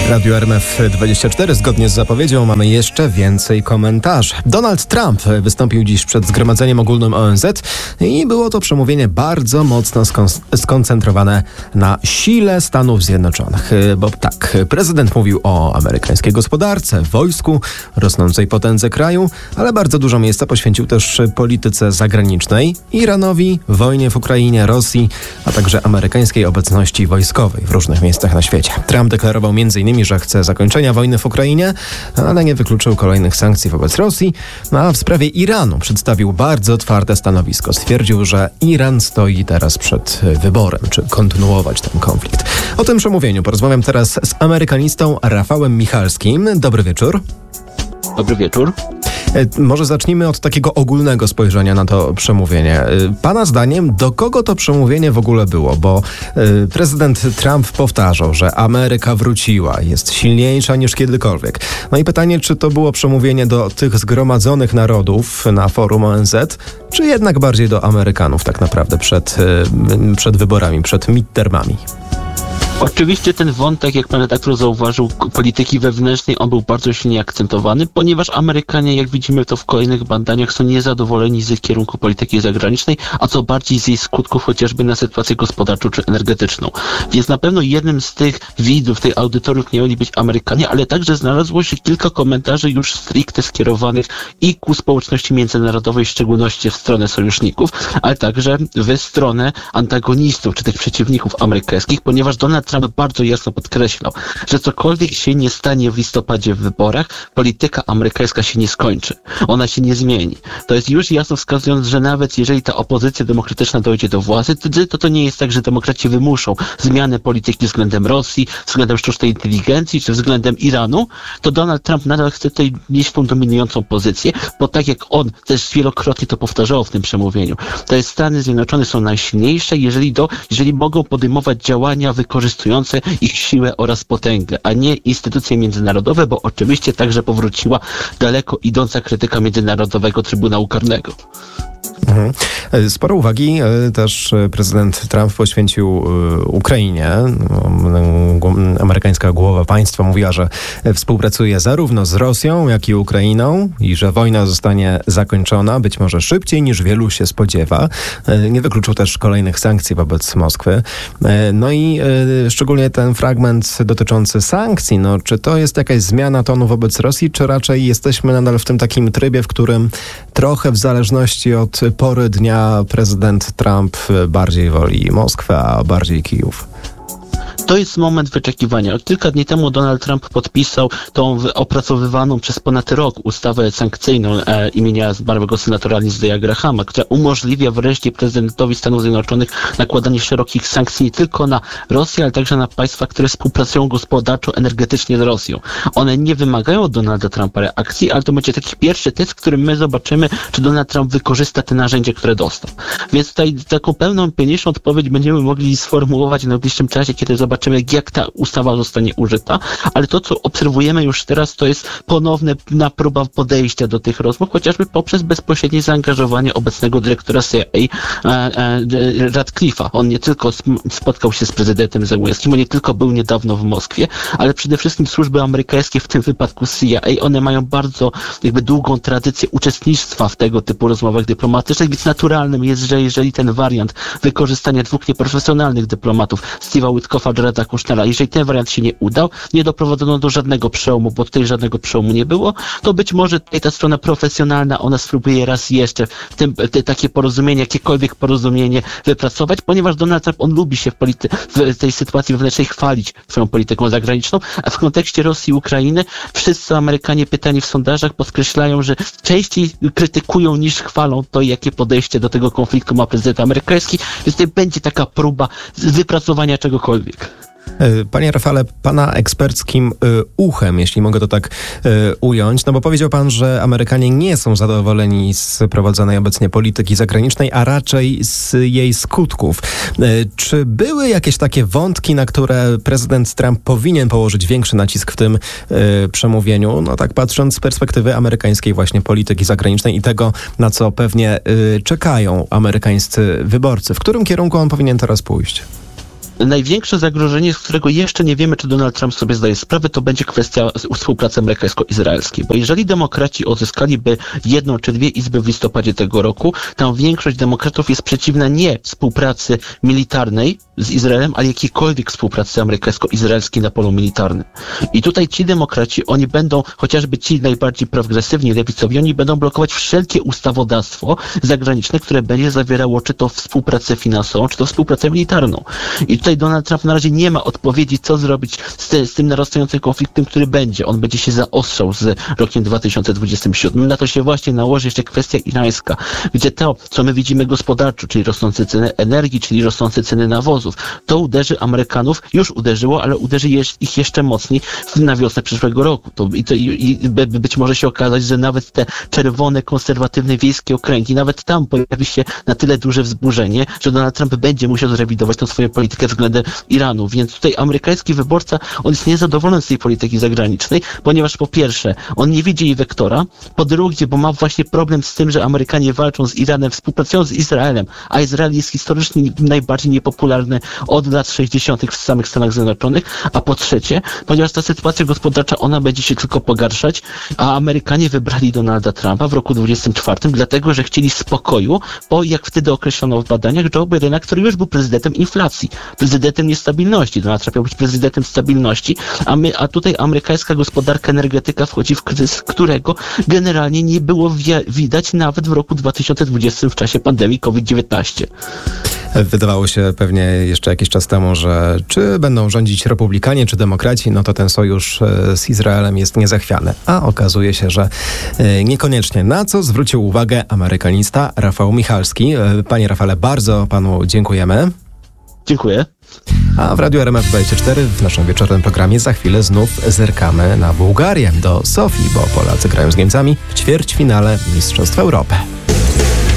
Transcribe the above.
Radio RMF24. Zgodnie z zapowiedzią mamy jeszcze więcej komentarzy. Donald Trump wystąpił dziś przed Zgromadzeniem Ogólnym ONZ i było to przemówienie bardzo mocno skoncentrowane na sile Stanów Zjednoczonych. Bo tak, prezydent mówił o amerykańskiej gospodarce, wojsku, rosnącej potędze kraju, ale bardzo dużo miejsca poświęcił też polityce zagranicznej, Iranowi, wojnie w Ukrainie, Rosji, a także amerykańskiej obecności wojskowej w różnych miejscach na świecie. Trump deklarował m.in., że chce zakończenia wojny w Ukrainie, ale nie wykluczył kolejnych sankcji wobec Rosji, a w sprawie Iranu przedstawił bardzo twarde stanowisko. Stwierdził, że Iran stoi teraz przed wyborem, czy kontynuować ten konflikt. O tym przemówieniu porozmawiam teraz z amerykanistą Rafałem Michalskim. Dobry wieczór. Dobry wieczór. Może zacznijmy od takiego ogólnego spojrzenia na to przemówienie. Pana zdaniem, do kogo to przemówienie w ogóle było? Bo prezydent Trump powtarzał, że Ameryka wróciła, jest silniejsza niż kiedykolwiek. No i pytanie, czy to było przemówienie do tych zgromadzonych narodów na forum ONZ, czy jednak bardziej do Amerykanów tak naprawdę przed wyborami, przed midtermami? Oczywiście ten wątek, jak pan redaktor zauważył, polityki wewnętrznej, on był bardzo silnie akcentowany, ponieważ Amerykanie, jak widzimy to w kolejnych badaniach, są niezadowoleni z kierunku polityki zagranicznej, a co bardziej z jej skutków chociażby na sytuację gospodarczą czy energetyczną. Więc na pewno jednym z tych widzów, tych audytorów nie mieli być Amerykanie, ale także znalazło się kilka komentarzy już stricte skierowanych i ku społeczności międzynarodowej, w szczególności w stronę sojuszników, ale także w stronę antagonistów czy tych przeciwników amerykańskich, ponieważ Donald Trump bardzo jasno podkreślał, że cokolwiek się nie stanie w listopadzie w wyborach, polityka amerykańska się nie skończy. Ona się nie zmieni. To jest już jasno wskazując, że nawet jeżeli ta opozycja demokratyczna dojdzie do władzy, to nie jest tak, że demokraci wymuszą zmianę polityki względem Rosji, względem sztucznej inteligencji czy względem Iranu, to Donald Trump nadal chce tutaj mieć tą dominującą pozycję, bo tak jak on też wielokrotnie to powtarzał w tym przemówieniu, to jest Stany Zjednoczone są najsilniejsze, jeżeli mogą podejmować działania wykorzystujące ich siłę oraz potęgę, a nie instytucje międzynarodowe, bo oczywiście także powróciła daleko idąca krytyka Międzynarodowego Trybunału Karnego. Sporo uwagi też prezydent Trump poświęcił Ukrainie. Amerykańska głowa państwa mówiła, że współpracuje zarówno z Rosją, jak i Ukrainą i że wojna zostanie zakończona być może szybciej niż wielu się spodziewa. Nie wykluczył też kolejnych sankcji wobec Moskwy. No i szczególnie ten fragment dotyczący sankcji. No, czy to jest jakaś zmiana tonu wobec Rosji, czy raczej jesteśmy nadal w tym takim trybie, w którym trochę w zależności od pory dnia prezydent Trump bardziej woli Moskwę, a bardziej Kijów? To jest moment wyczekiwania. Kilka dni temu Donald Trump podpisał tą opracowywaną przez ponad rok ustawę sankcyjną imienia zmarłego senatora Lindsey'a Grahama, która umożliwia wreszcie prezydentowi Stanów Zjednoczonych nakładanie szerokich sankcji nie tylko na Rosję, ale także na państwa, które współpracują gospodarczo, energetycznie z Rosją. One nie wymagają od Donalda Trumpa reakcji, ale to będzie taki pierwszy test, w którym my zobaczymy, czy Donald Trump wykorzysta te narzędzia, które dostał. Więc tutaj taką pełniejszą odpowiedź będziemy mogli sformułować w najbliższym czasie, kiedy zobaczymy, jak ta ustawa zostanie użyta, ale to, co obserwujemy już teraz, to jest ponowna próba podejścia do tych rozmów, chociażby poprzez bezpośrednie zaangażowanie obecnego dyrektora CIA Ratcliffe'a. On nie tylko spotkał się z prezydentem Zełenskim, on nie tylko był niedawno w Moskwie, ale przede wszystkim służby amerykańskie, w tym wypadku CIA, one mają bardzo długą tradycję uczestnictwa w tego typu rozmowach dyplomatycznych, więc naturalnym jest, że jeżeli ten wariant wykorzystania dwóch nieprofesjonalnych dyplomatów, Steve'a Witkoffa, Jareda Kushnera, jeżeli ten wariant się nie udał, nie doprowadzono do żadnego przełomu, bo tutaj żadnego przełomu nie było, to być może tutaj ta strona profesjonalna, ona spróbuje raz jeszcze takie porozumienie, jakiekolwiek porozumienie wypracować, ponieważ Donald Trump, on lubi się w tej sytuacji wewnętrznej chwalić swoją polityką zagraniczną, a w kontekście Rosji i Ukrainy wszyscy Amerykanie pytani w sondażach podkreślają, że częściej krytykują niż chwalą to, jakie podejście do tego konfliktu ma prezydent amerykański, więc tutaj będzie taka próba wypracowania czegokolwiek. Panie Rafale, pana eksperckim uchem, jeśli mogę to tak ująć, no bo powiedział pan, że Amerykanie nie są zadowoleni z prowadzonej obecnie polityki zagranicznej, a raczej z jej skutków. Czy były jakieś takie wątki, na które prezydent Trump powinien położyć większy nacisk w tym przemówieniu? No tak patrząc z perspektywy amerykańskiej właśnie polityki zagranicznej i tego, na co pewnie czekają amerykańscy wyborcy. W którym kierunku on powinien teraz pójść? Największe zagrożenie, z którego jeszcze nie wiemy, czy Donald Trump sobie zdaje sprawę, to będzie kwestia współpracy amerykańsko-izraelskiej. Bo jeżeli demokraci uzyskaliby 1 czy 2 izby w listopadzie tego roku, tam większość demokratów jest przeciwna nie współpracy militarnej z Izraelem, ale jakiejkolwiek współpracy amerykańsko-izraelskiej na polu militarnym. I tutaj ci demokraci, oni będą, chociażby ci najbardziej progresywni, lewicowi, oni będą blokować wszelkie ustawodawstwo zagraniczne, które będzie zawierało czy to współpracę finansową, czy to współpracę militarną. I tutaj Donald Trump na razie nie ma odpowiedzi, co zrobić z tym narastającym konfliktem, który będzie. On będzie się zaostrzał z rokiem 2027. Na to się właśnie nałoży jeszcze kwestia irańska, gdzie to, co my widzimy gospodarczo, czyli rosnące ceny energii, czyli rosnące ceny nawozów, to uderzy Amerykanów, już uderzyło, ale uderzy ich jeszcze mocniej na wiosnę przyszłego roku. Być może się okazać, że nawet te czerwone, konserwatywne wiejskie okręgi, nawet tam pojawi się na tyle duże wzburzenie, że Donald Trump będzie musiał zrewidować tę swoją politykę względem Iranu. Więc tutaj amerykański wyborca, on jest niezadowolony z tej polityki zagranicznej, ponieważ po pierwsze, on nie widzi jej wektora, po drugie, bo ma właśnie problem z tym, że Amerykanie walczą z Iranem, współpracują z Izraelem, a Izrael jest historycznie najbardziej niepopularny od lat 60. w samych Stanach Zjednoczonych, a po trzecie, ponieważ ta sytuacja gospodarcza, ona będzie się tylko pogarszać, a Amerykanie wybrali Donalda Trumpa w roku 2024, dlatego, że chcieli spokoju, bo jak wtedy określono w badaniach, Joe Bidena, który już był prezydentem inflacji, prezydentem niestabilności. Donald Trump miał być prezydentem stabilności, a tutaj amerykańska gospodarka, energetyka wchodzi w kryzys, którego generalnie nie było widać nawet w roku 2020 w czasie pandemii COVID-19. Wydawało się pewnie jeszcze jakiś czas temu, że czy będą rządzić republikanie, czy demokraci, no to ten sojusz z Izraelem jest niezachwiany. A okazuje się, że niekoniecznie. Na co zwrócił uwagę amerykanista Rafał Michalski. Panie Rafale, bardzo panu dziękujemy. Dziękuję. A w Radiu RMF24 w naszym wieczornym programie za chwilę znów zerkamy na Bułgarię, do Sofii, bo Polacy grają z Niemcami w ćwierćfinale Mistrzostw Europy.